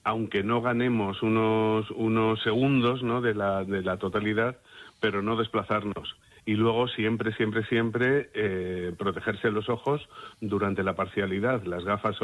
aunque no ganemos unos segundos, ¿no?, de la totalidad, pero no desplazarnos. Y luego siempre protegerse los ojos durante la parcialidad. Las gafas